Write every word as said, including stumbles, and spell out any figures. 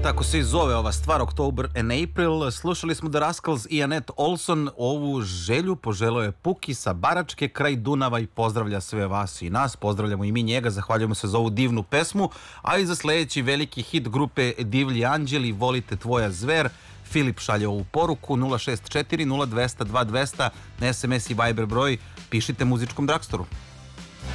Tako se i zove ova stvar, October and April. Slušali smo The Rascals i Annette Olson. Ovu želju poželeo je Puki sa Baračke kraj Dunava i pozdravlja sve vas i nas. Pozdravljamo i mi njega, zahvaljujemo se za ovu divnu pesmu. A i za sledeći veliki hit grupe Divlji anđeli, Volite tvoja zver. Filip šalje ovu poruku nula šest četiri nula dvesta dva dvesta na es em es i Viber broj. Pišite muzičkom Dragstoru.